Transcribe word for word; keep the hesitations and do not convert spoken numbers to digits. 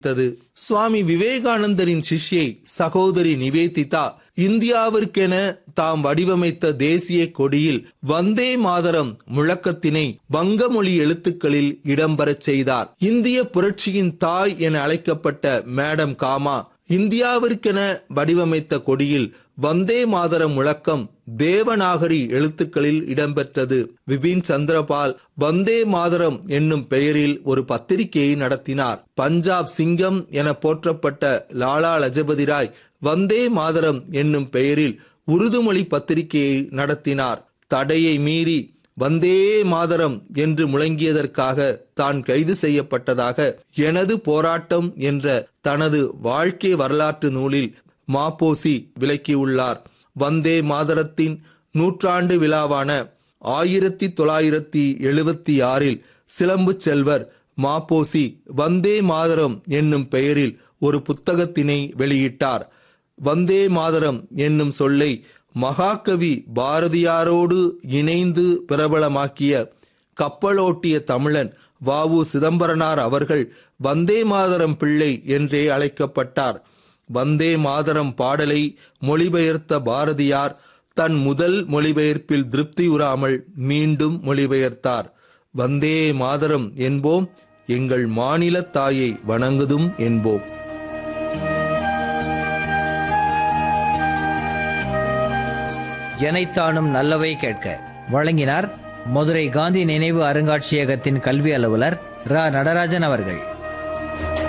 சுவாமி விவேகானந்தரின் சிஷ்யை சகோதரி நிவேதிதா இந்தியாவிற்கென தாம் வடிவமைத்த தேசிய கொடியில் வந்தே மாதரம் முழக்கத்தினை வங்க மொழி எழுத்துக்களில் இடம்பெறச் செய்தார். இந்திய புரட்சியின் தாய் என அழைக்கப்பட்ட மேடம் காமா இந்தியாவிற்கென வடிவமைத்த கொடியில் வந்தே மாதரம் முழக்கம் தேவநாகரி எழுத்துக்களில் இடம்பெற்றது. விபின் சந்திரபால் வந்தே மாதரம் என்னும் பெயரில் ஒரு பத்திரிகையை நடத்தினார். பஞ்சாப் சிங்கம் என போற்றப்பட்ட லாலா லஜபதி ராய் வந்தே மாதரம் என்னும் பெயரில் உருதுமொழி பத்திரிகையை நடத்தினார். தடையை மீறி வந்தே மாதரம் என்று முழங்கியதற்காக தான் கைது செய்யப்பட்டதாக எனது போராட்டம் என்ற தனது வாழ்க்கை வரலாற்று நூலில் மாப்போசி விளக்கியுள்ளார். வந்தே மாதரத்தின் நூற்றாண்டு விழாவான ஆயிரத்தி தொள்ளாயிரத்தி எழுபத்தி ஆறில் சிலம்பு செல்வர் மாப்போசி வந்தே மாதரம் என்னும் பெயரில் ஒரு புத்தகத்தினை வெளியிட்டார். வந்தே மாதரம் என்னும் சொல்லை மகாகவி பாரதியாரோடு இணைந்து பிரபலமாக்கிய கப்பலோட்டிய தமிழன் வ உ சிதம்பரனார் அவர்கள் வந்தே மாதரம் பிள்ளை என்றே அழைக்கப்பட்டார். வந்தே மாதரம் பாடலை மொழிபெயர்த்த பாரதியார் தன் முதல் மொழிபெயர்ப்பில் திருப்தியுறாமல் மீண்டும் மொழிபெயர்த்தார். வந்தே மாதரம் என்போம், எங்கள் மாநில தாயை வணங்குதும் என்போம். எனைத்தானும் நல்லவை கேட்க வழங்கினார் மதுரை காந்தி நினைவு அருங்காட்சியகத்தின் கல்வி அலுவலர் ரா நடராஜன் அவர்கள்.